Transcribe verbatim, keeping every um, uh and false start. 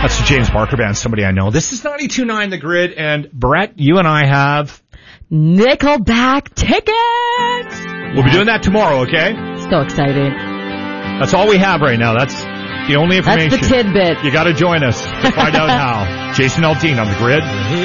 That's the James Barker Band, Somebody I Know. This is ninety-two point nine The Grid, and Brett, you and I have Nickelback tickets! We'll be doing that tomorrow, okay? So exciting. That's all we have right now. That's the only information. That's the tidbit. You gotta join us to find out how. Jason Aldean on The Grid.